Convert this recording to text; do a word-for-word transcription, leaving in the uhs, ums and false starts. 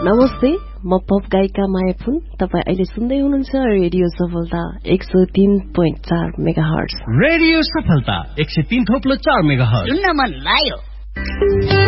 नमस्ते, म पप गायिका माया फुन। तपाईँ अहिले सुन्दै हुनुहुन्छ रेडियो सफलता एक सौ तीन पोइन्ट चार मेगाहर्ट्ज। रेडियो सफलता एक सौ तीन थोप्लो चार मेगाहर्ट्ज। सुन्न मन लाग्यो।